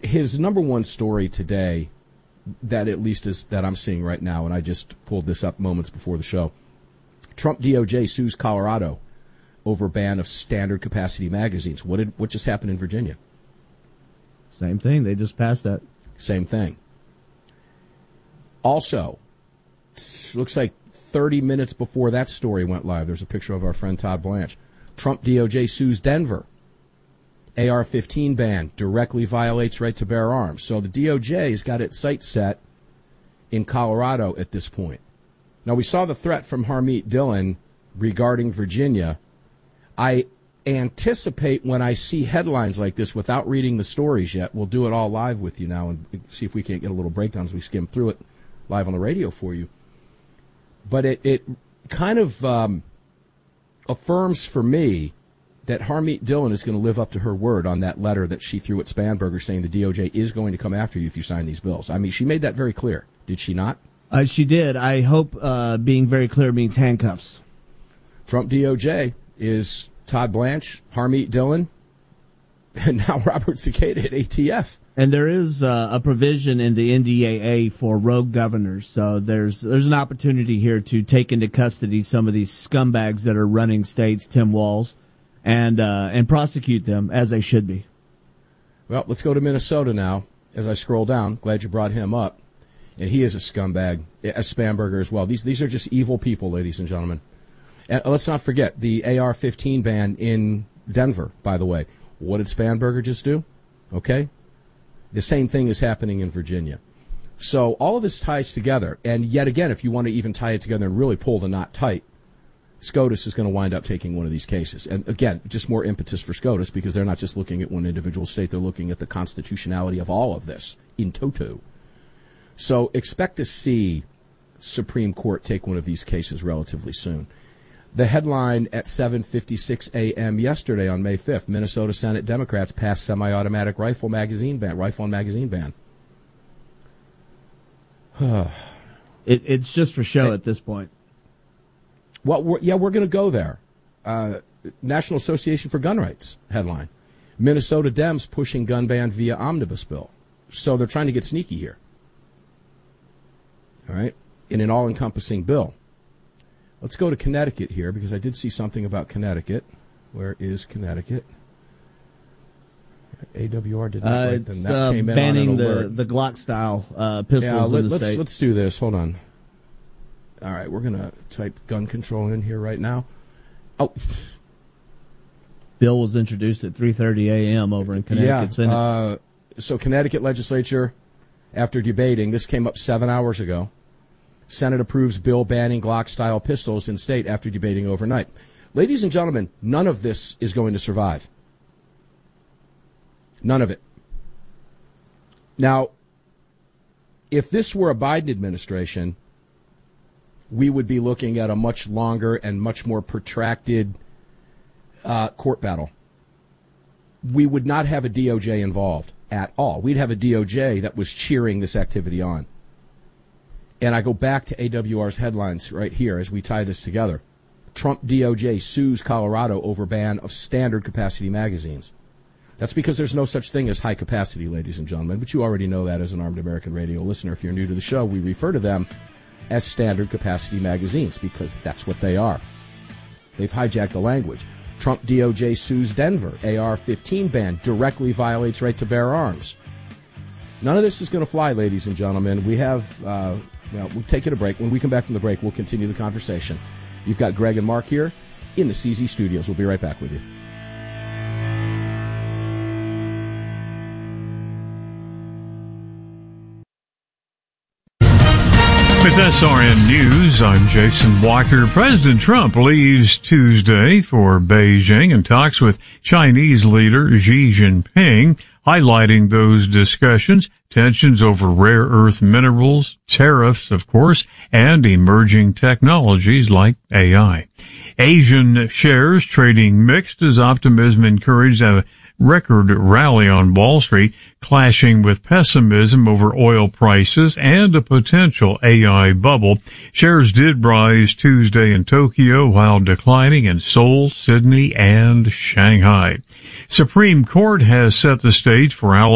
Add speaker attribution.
Speaker 1: his number one story today, that at least is that I'm seeing right now, and I just pulled this up moments before the show. Trump DOJ sues Colorado over ban of standard capacity magazines. What just happened in Virginia?
Speaker 2: Same thing. They just passed that.
Speaker 1: Same thing. Also, looks like 30 minutes before that story went live, there's a picture of our friend Todd Blanche. Trump DOJ sues Denver. AR-15 ban directly violates right to bear arms. So the DOJ has got its sights set in Colorado at this point. Now, we saw the threat from Harmeet Dillon regarding Virginia. I anticipate when I see headlines like this, without reading the stories yet, we'll do it all live with you now and see if we can't get a little breakdown as we skim through it live on the radio for you. But it kind of affirms for me that Harmeet Dillon is going to live up to her word on that letter that she threw at Spanberger saying the DOJ is going to come after you if you sign these bills. I mean, she made that very clear. Did she not?
Speaker 2: She did. I hope being very clear means handcuffs.
Speaker 1: Trump DOJ is Todd Blanche, Harmeet Dillon, and now Robert Cicada at ATF.
Speaker 2: And there is a provision in the NDAA for rogue governors, so there's an opportunity here to take into custody some of these scumbags that are running states, Tim Walz, and prosecute them as they should be.
Speaker 1: Well, let's go to Minnesota now. As I scroll down, glad you brought him up, and he is a scumbag, as Spanberger as well. These are just evil people, ladies and gentlemen. And let's not forget the AR-15 ban in Denver, by the way. What did Spanberger just do? Okay? The same thing is happening in Virginia. So all of this ties together. And yet again, if you want to even tie it together and really pull the knot tight, SCOTUS is going to wind up taking one of these cases. And again, just more impetus for SCOTUS because they're not just looking at one individual state. They're looking at the constitutionality of all of this in toto. So expect to see Supreme Court take one of these cases relatively soon. The headline at 7:56 a.m. yesterday on May 5th, Minnesota Senate Democrats passed semi-automatic rifle and magazine ban.
Speaker 2: It's just for show at this point.
Speaker 1: Well, we're going to go there. National Association for Gun Rights headline. Minnesota Dems pushing gun ban via omnibus bill. So they're trying to get sneaky here. All right? In an all-encompassing bill. Let's go to Connecticut here because I did see something about Connecticut. Where is Connecticut? AWR did not write them. That came in
Speaker 2: banning
Speaker 1: on an alert.
Speaker 2: the Glock-style pistols in the state.
Speaker 1: Let's do this. Hold on. All right, we're going to type gun control in here right now. Oh.
Speaker 2: Bill was introduced at 3:30 a.m. over in Connecticut Senate.
Speaker 1: So Connecticut legislature, after debating, this came up 7 hours ago. Senate approves bill banning Glock-style pistols in state after debating overnight. Ladies and gentlemen, none of this is going to survive. None of it. Now, if this were a Biden administration, we would be looking at a much longer and much more protracted court battle. We would not have a DOJ involved at all. We'd have a DOJ that was cheering this activity on. And I go back to AWR's headlines right here as we tie this together. Trump DOJ sues Colorado over ban of standard capacity magazines. That's because there's no such thing as high capacity, ladies and gentlemen, but you already know that as an Armed American Radio listener. If you're new to the show, we refer to them as standard capacity magazines because that's what they are. They've hijacked the language. Trump DOJ sues Denver. AR-15 ban directly violates right to bear arms. None of this is going to fly, ladies and gentlemen. We have, we'll take it a break. When we come back from the break, we'll continue the conversation. You've got Greg and Mark here in the CZ studios. We'll be right back with you.
Speaker 3: With SRN News, I'm Jason Walker. President Trump leaves Tuesday for Beijing and talks with Chinese leader Xi Jinping, highlighting those discussions, tensions over rare earth minerals, tariffs, of course, and emerging technologies like AI. Asian shares trading mixed as optimism encouraged a record rally on Wall Street, clashing with pessimism over oil prices and a potential AI bubble. Shares did rise Tuesday in Tokyo while declining in Seoul, Sydney, and Shanghai. Supreme Court has set the stage for